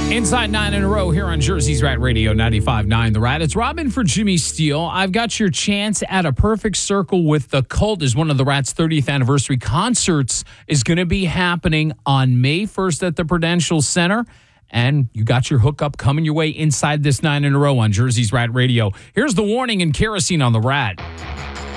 Inside 9 in a row here on Jersey's Rat Radio 95.9 The Rat. It's Robin for Jimmy Steele. I've got your chance at a perfect circle with the Cult as one of the Rat's 30th anniversary concerts is going to be happening on May 1st at the Prudential Center. And you got your hookup coming your way inside this 9 in a row on Jersey's Rat Radio. Here's the warning and kerosene on the Rat.